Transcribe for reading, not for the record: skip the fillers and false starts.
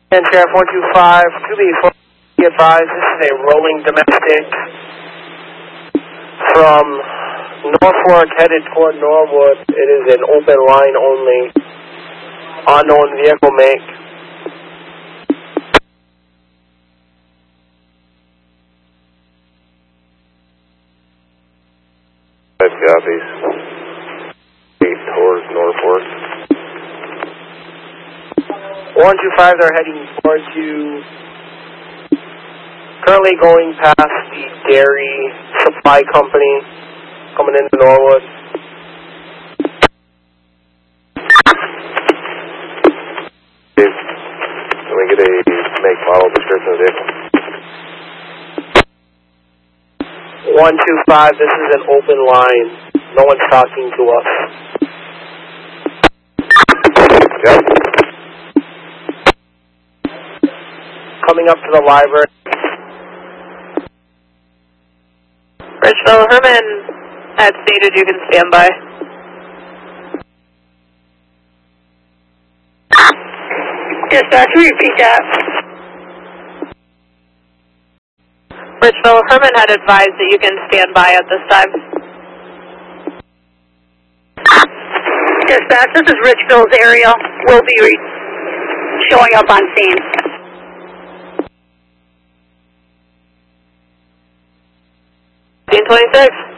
And Sheriff 125, to be advised, this is a rolling domestic from Norfolk headed toward Norwood. It is an open line only, unknown vehicle make. Five copies. 8 towards Norfolk. 125, they're heading towards you. Currently going past the dairy supply company, coming into Norwood. Can we get a make, model, description of the vehicle? 125, this is an open line. No one's talking to us. Yep. Coming up to the library. Richville, Herman had stated you can stand by. Dispatch, repeat that. Richville, Herman had advised that you can stand by at this time. Dispatch, this is Richville's area. We'll be showing up on scene. 1826.